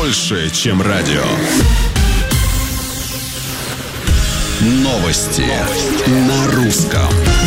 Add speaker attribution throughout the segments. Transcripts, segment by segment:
Speaker 1: больше, чем радио. Новости на русском.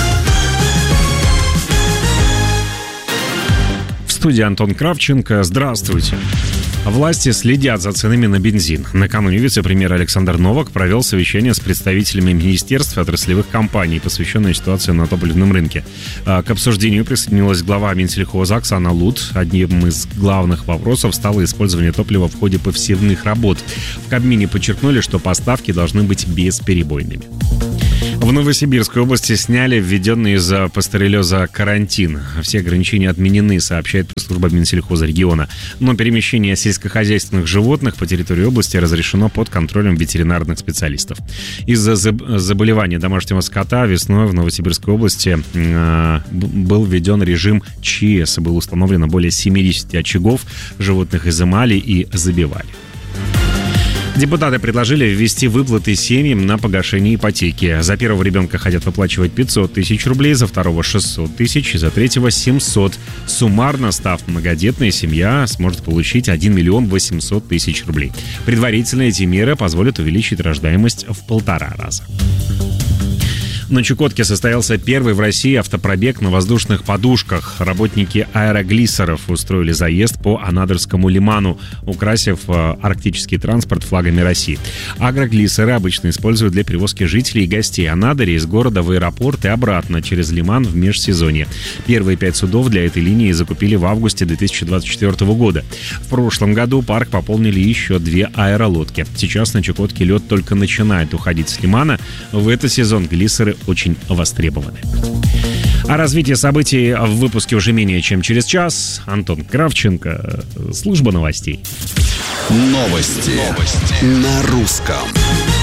Speaker 2: В студии Антон Кравченко. Здравствуйте. Власти следят за ценами на бензин. Накануне вице-премьер Александр Новак провел совещание с представителями министерств и отраслевых компаний, посвященное ситуации на топливном рынке. К обсуждению присоединилась глава Минсельхоза Оксана Лут. Одним из главных вопросов стало использование топлива в ходе повсеместных работ. В Кабмине подчеркнули, что поставки должны быть бесперебойными. В Новосибирской области сняли введенный из-за пастереллеза карантин. Все ограничения отменены, сообщает пресс-служба Минсельхоза региона. Но перемещение сельскохозяйственных животных по территории области разрешено под контролем ветеринарных специалистов. Из-за заболевания домашнего скота весной в Новосибирской области был введен режим ЧС. Было установлено более 70 очагов. Животных изымали и забивали. Депутаты предложили ввести выплаты семьям на погашение ипотеки. За первого ребенка хотят выплачивать 500 тысяч рублей, за второго 600 тысяч, за третьего 700. Суммарно, став многодетной, семья сможет получить 1 миллион 800 тысяч рублей. Предварительно эти меры позволят увеличить рождаемость в 1,5 раза. На Чукотке состоялся первый в России автопробег на воздушных подушках. Работники аэроглиссеров устроили заезд по Анадырскому лиману, украсив арктический транспорт флагами России. Агроглиссеры обычно используют для перевозки жителей и гостей Анадыря из города в аэропорт и обратно через лиман в межсезонье. Первые 5 судов для этой линии закупили в августе 2024 года. В прошлом году парк пополнили еще 2 аэролодки. Сейчас на Чукотке лед только начинает уходить с лимана. В этот сезон глиссеры очень востребованы. О развитии событий в выпуске уже менее чем через час. Антон Кравченко, служба новостей.
Speaker 1: Новости на русском.